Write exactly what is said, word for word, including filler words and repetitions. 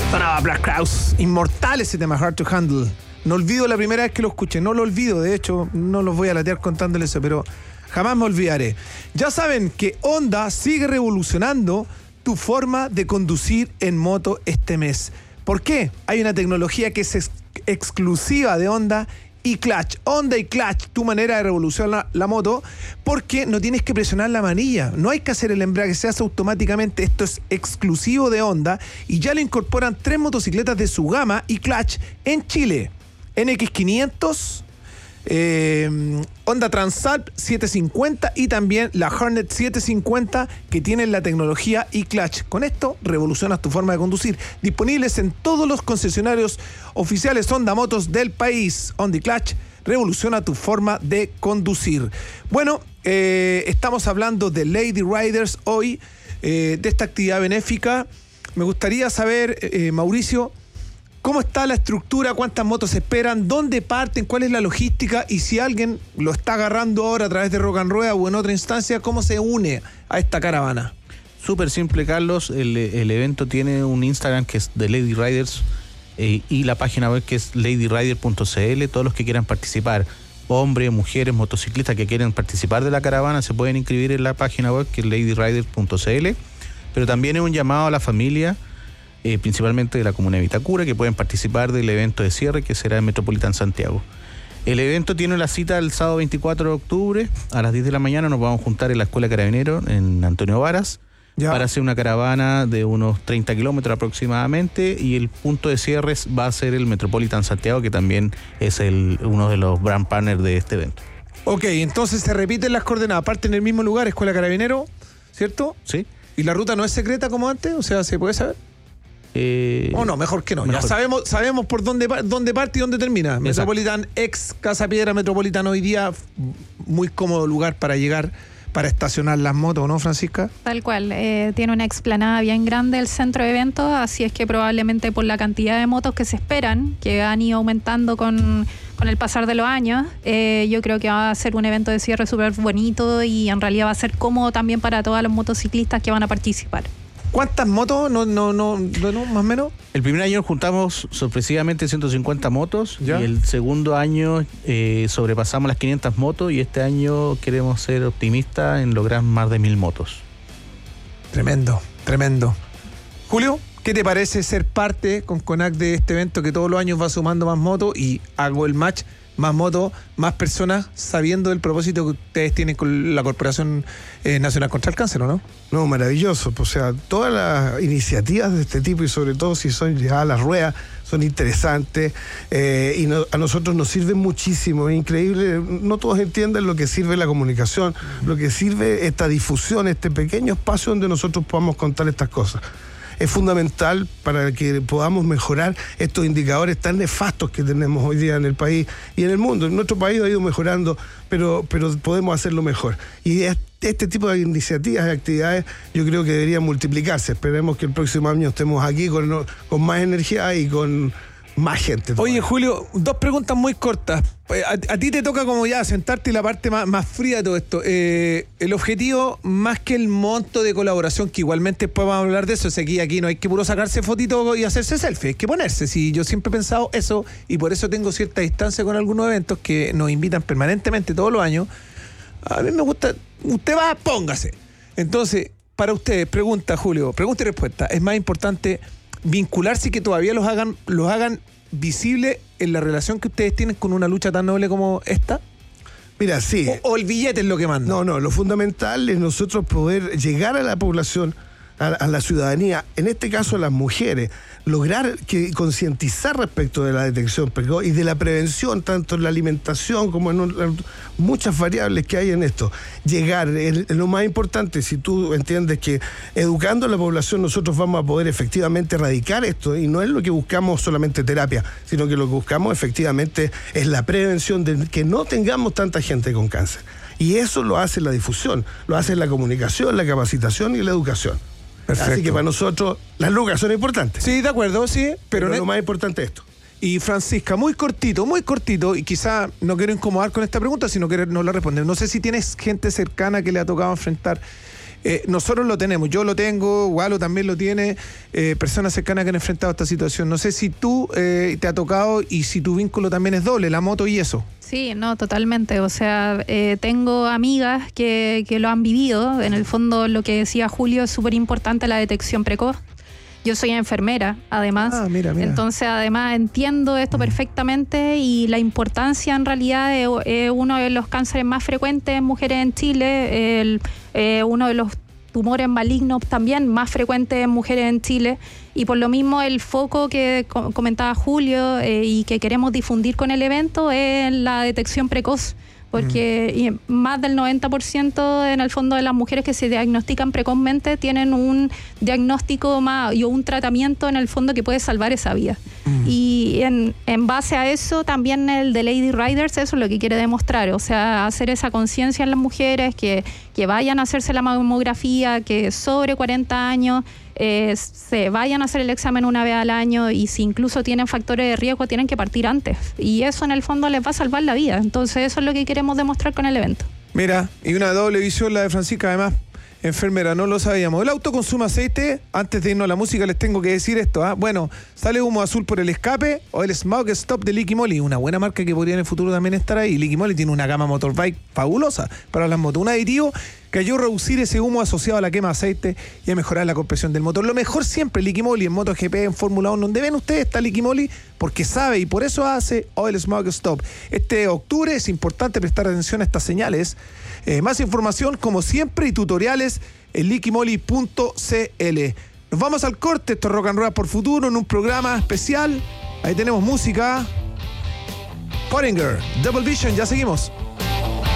Sonaba Black Crowes, inmortal ese tema, Hard to Handle. No olvido la primera vez que lo escuché, no lo olvido, de hecho, no los voy a latear contándoles eso, pero jamás me olvidaré. Ya saben que Honda sigue revolucionando tu forma de conducir en moto este mes. ¿Por qué? Hay una tecnología que es ex- exclusiva de Honda y Clutch. Honda y Clutch, tu manera de revolucionar la, la moto, porque no tienes que presionar la manilla, no hay que hacer el embrague, se hace automáticamente. Esto es exclusivo de Honda y ya le incorporan tres motocicletas de su gama y Clutch en Chile. N X quinientos, eh, Honda Transalp setecientos cincuenta y también la Hornet setecientos cincuenta, que tienen la tecnología e-Clutch. Con esto revolucionas tu forma de conducir. Disponibles en todos los concesionarios oficiales Honda Motos del país. Honda e-Clutch revoluciona tu forma de conducir. Bueno, eh, estamos hablando de Lady Riders hoy, eh, de esta actividad benéfica. Me gustaría saber, eh, Mauricio, ¿cómo está la estructura? ¿Cuántas motos esperan? ¿Dónde parten? ¿Cuál es la logística? Y si alguien lo está agarrando ahora a través de Rock and Rueda o en otra instancia, ¿cómo se une a esta caravana? Súper simple, Carlos. El, el evento tiene un Instagram que es de Lady Riders eh, y la página web que es lady rider punto c l. Todos los que quieran participar, hombres, mujeres, motociclistas que quieren participar de la caravana, se pueden inscribir en la página web que es lady rider punto c l. Pero también es un llamado a la familia, Eh, principalmente de la comuna de Vitacura, que pueden participar del evento de cierre que será en Metropolitan Santiago. El evento tiene la cita el sábado veinticuatro de octubre a las diez de la mañana. Nos vamos a juntar en la Escuela Carabinero en Antonio Varas ya, para hacer una caravana de unos treinta kilómetros aproximadamente, y el punto de cierre va a ser el Metropolitan Santiago, que también es el, uno de los brand partners de este evento. Ok, entonces se repiten las coordenadas, aparte en el mismo lugar, Escuela Carabinero, ¿cierto? Sí. ¿Y la ruta no es secreta como antes? O sea, ¿se puede saber? Eh, o no, mejor que no. Mejor. Ya sabemos, sabemos por dónde, dónde parte y dónde termina. Exacto. Metropolitan, ex Casa Piedra Metropolitan hoy día, muy cómodo lugar para llegar, para estacionar las motos, ¿no, Francisca? Tal cual, eh, tiene una explanada bien grande el centro de eventos, así es que probablemente por la cantidad de motos que se esperan, que han ido aumentando con, con el pasar de los años, eh, yo creo que va a ser un evento de cierre súper bonito y en realidad va a ser cómodo también para todos los motociclistas que van a participar. ¿Cuántas motos? No, no, no, no, más o menos. El primer año juntamos sorpresivamente ciento cincuenta motos, ¿ya? Y el segundo año eh, sobrepasamos las quinientas motos, y este año queremos ser optimistas en lograr más de mil motos. Tremendo, tremendo. Julio, ¿qué te parece ser parte con CONAC de este evento que todos los años va sumando más motos y hago el match? Más motos, más personas, sabiendo el propósito que ustedes tienen con la Corporación eh, Nacional contra el Cáncer, ¿o no? No, maravilloso. O sea, todas las iniciativas de este tipo, y sobre todo si son ya a las ruedas, son interesantes eh, y no, a nosotros nos sirven muchísimo. Es increíble, no todos entienden lo que sirve la comunicación, lo que sirve esta difusión, este pequeño espacio donde nosotros podamos contar estas cosas. Es fundamental para que podamos mejorar estos indicadores tan nefastos que tenemos hoy día en el país y en el mundo. En nuestro país ha ido mejorando, pero, pero podemos hacerlo mejor. Y este tipo de iniciativas y actividades yo creo que deberían multiplicarse. Esperemos que el próximo año estemos aquí con, con más energía y con más gente. Oye, Julio, dos preguntas muy cortas. A, a ti te toca como ya sentarte y la parte más, más fría de todo esto. Eh, el objetivo, más que el monto de colaboración, que igualmente después vamos a hablar de eso, es que aquí, aquí no hay que puro sacarse fotito y hacerse selfie, hay que ponerse. Sí, yo siempre he pensado eso y por eso tengo cierta distancia con algunos eventos que nos invitan permanentemente todos los años. A mí me gusta, usted va, póngase. Entonces, para ustedes, pregunta, Julio, pregunta y respuesta. ¿Es más importante vincularse y que todavía los hagan, los hagan visible en la relación que ustedes tienen con una lucha tan noble como esta? Mira, sí. O, o el billete es lo que manda. No, no, lo fundamental es nosotros poder llegar a la población, a, a la ciudadanía, en este caso a las mujeres, lograr que concientizar respecto de la detección precoz y de la prevención, tanto en la alimentación como en, un, en muchas variables que hay en esto. Llegar, es lo más importante, si tú entiendes que educando a la población nosotros vamos a poder efectivamente erradicar esto, y no es lo que buscamos solamente terapia, sino que lo que buscamos efectivamente es la prevención de que no tengamos tanta gente con cáncer. Y eso lo hace la difusión, lo hace la comunicación, la capacitación y la educación. Perfecto. Así que para nosotros las lucas son importantes. Sí, de acuerdo, sí. Pero, pero lo más importante es esto. Y Francisca, muy cortito, muy cortito, y quizá no quiero incomodar con esta pregunta, sino que no la responder. No sé si tienes gente cercana que le ha tocado enfrentar Eh, nosotros lo tenemos, yo lo tengo, Walo también lo tiene, eh, personas cercanas que han enfrentado esta situación. No sé si tú eh, te ha tocado y si tu vínculo también es doble, la moto y eso. Sí, no, totalmente. O sea, eh, tengo amigas que, que lo han vivido. En el fondo, lo que decía Julio, es súper importante la detección precoz. Yo soy enfermera, además. Ah, mira, mira. Entonces, además, entiendo esto perfectamente y la importancia, en realidad, es, es uno de los cánceres más frecuentes en mujeres en Chile, el, eh, uno de los tumores malignos también más frecuentes en mujeres en Chile, y por lo mismo el foco que co- comentaba Julio eh, y que queremos difundir con el evento es la detección precoz, porque mm. y más del noventa por ciento en el fondo de las mujeres que se diagnostican precozmente tienen un diagnóstico más y un tratamiento en el fondo que puede salvar esa vida. Mm. Y en, en base a eso también el de Lady Riders, eso es lo que quiere demostrar, o sea, hacer esa conciencia en las mujeres, que, que vayan a hacerse la mamografía, que sobre cuarenta años eh, se vayan a hacer el examen una vez al año, y si incluso tienen factores de riesgo tienen que partir antes, y eso en el fondo les va a salvar la vida. Entonces eso es lo que queremos demostrar con el evento. Mira, y una doble visión la de Francisca, además, enfermera, no lo sabíamos. El auto consume aceite. Antes de irnos a la música les tengo que decir esto, ¿ah? Bueno, sale humo azul por el escape o el Smoke Stop de Liqui Moly, una buena marca que podría en el futuro también estar ahí. Liqui Moly tiene una gama motorbike fabulosa para las motos, un aditivo que ayuda a reducir ese humo asociado a la quema de aceite y a mejorar la compresión del motor. Lo mejor siempre Liqui Moly en MotoGP, en Fórmula uno, donde ven ustedes está Liqui Moly, porque sabe y por eso hace Oil Smoke Stop. Este octubre es importante prestar atención a estas señales. Eh, más información, como siempre, y tutoriales en liqui moly punto c l. Nos vamos al corte, esto es Rock and Roll por Futuro, en un programa especial. Ahí tenemos música. Pottinger, Double Vision, ya seguimos.